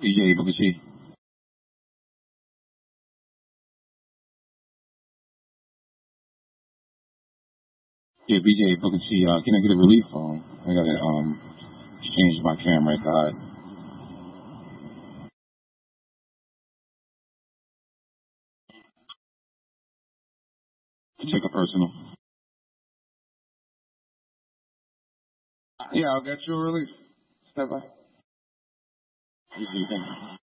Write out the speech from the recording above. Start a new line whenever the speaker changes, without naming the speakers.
BJ Booker T. Yeah, BJ Booker T. Can I get a relief phone? I gotta change my camera side. Take a personal. Yeah, I'll get you a relief. Step by.